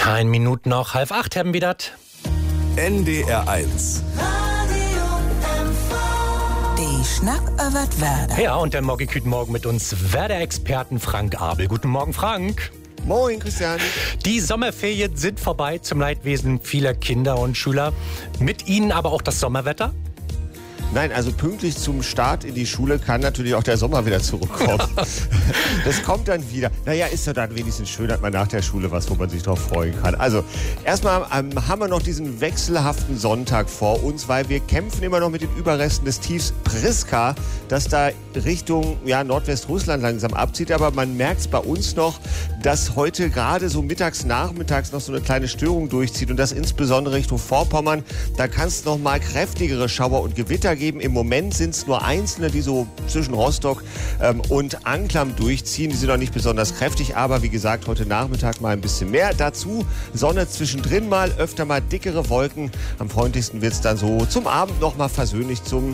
1 Minute noch, 7:30 haben wir das. NDR 1. Die Schnack über Werder. Ja, und dann morgen guten Morgen mit uns Werder-Experten Frank Abel. Guten Morgen, Frank. Moin, Christian. Die Sommerferien sind vorbei zum Leidwesen vieler Kinder und Schüler. Mit ihnen aber auch das Sommerwetter? Nein, also pünktlich zum Start in die Schule kann natürlich auch der Sommer wieder zurückkommen. Das kommt dann wieder. Naja, ist ja dann wenigstens schön, hat man nach der Schule was, wo man sich drauf freuen kann. Also, erstmal haben wir noch diesen wechselhaften Sonntag vor uns, weil wir kämpfen immer noch mit den Überresten des Tiefs Priska, das da Richtung Nordwestrussland langsam abzieht. Aber man merkt es bei uns noch, dass heute gerade so nachmittags noch so eine kleine Störung durchzieht und das insbesondere Richtung Vorpommern. Da kann es noch mal kräftigere Schauer und Gewitter geben. Im Moment sind es nur einzelne, die so zwischen Rostock und Anklam durchziehen. Die sind noch nicht besonders kräftig, aber wie gesagt, heute Nachmittag mal ein bisschen mehr. Dazu Sonne zwischendrin mal, öfter mal dickere Wolken. Am freundlichsten wird es dann so zum Abend noch mal versöhnlich zum,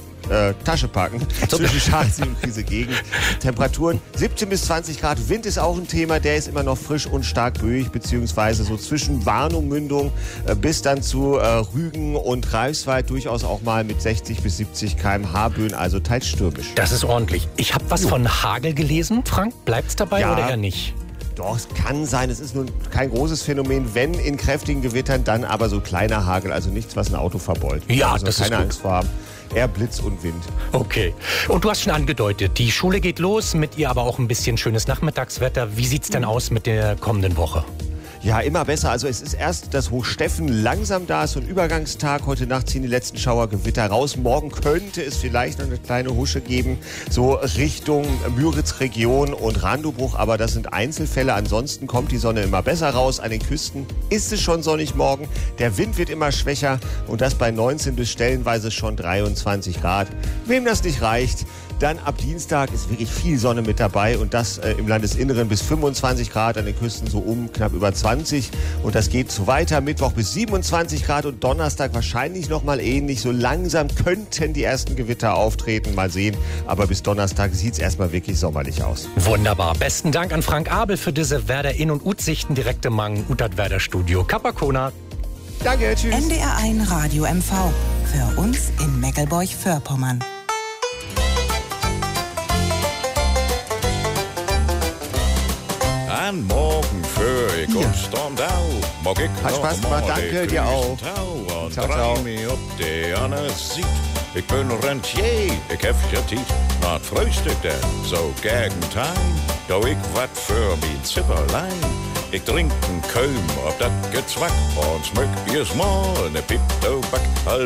Tasche packen zwischen Schalensee und diese Gegend. Temperaturen 17 bis 20 Grad. Wind ist auch ein Thema, der ist immer noch frisch und stark böig, beziehungsweise so zwischen Warnung, Mündung bis dann zu Rügen und Greifswald durchaus auch mal mit 60 bis 70 km/h Böen, also teils stürmisch. Das ist ordentlich. Ich habe was von Hagel gelesen, Frank. Bleibt's dabei oder eher nicht? Doch, es kann sein. Es ist nun kein großes Phänomen. Wenn in kräftigen Gewittern, dann aber so kleiner Hagel. Also nichts, was ein Auto verbeult. Ja, also das ist keine gut. Angst vor haben. Eher Blitz und Wind. Okay. Und du hast schon angedeutet, die Schule geht los, mit ihr aber auch ein bisschen schönes Nachmittagswetter. Wie sieht's denn aus mit der kommenden Woche? Ja, immer besser. Also es ist erst das Hochsteffen langsam da, ist so ein Übergangstag. Heute Nacht ziehen die letzten Schauergewitter raus. Morgen könnte es vielleicht noch eine kleine Husche geben, so Richtung Müritz-Region und Randobruch. Aber das sind Einzelfälle. Ansonsten kommt die Sonne immer besser raus. An den Küsten ist es schon sonnig morgen. Der Wind wird immer schwächer und das bei 19 bis stellenweise schon 23 Grad. Wem das nicht reicht, dann ab Dienstag ist wirklich viel Sonne mit dabei und das im Landesinneren bis 25 Grad, an den Küsten so knapp über 20 und das geht so weiter. Mittwoch bis 27 Grad und Donnerstag wahrscheinlich nochmal ähnlich. So langsam könnten die ersten Gewitter auftreten, mal sehen, aber bis Donnerstag sieht es erstmal wirklich sommerlich aus. Wunderbar. Besten Dank an Frank Abel für diese Werder In- und Ut-Sichten direkt im Mang Utat Werder Studio. Kapakona. Danke, tschüss. NDR 1 Radio MV. Für uns in Meckelburg-Vorpommern. En morgen für ik opstond mag ik Hat nog Spaß gemacht, maar danke, de dir auch. touw, want Ciao, draai ciao. me op de andere ziet. Ik ben rentier, ik heb getiet, maar het frühstück dan, zo gegentijn. Doe ik wat voor mijn zipperlein. Ik drink een keum op dat gezwak, en smuk je smal, en een pip tobak.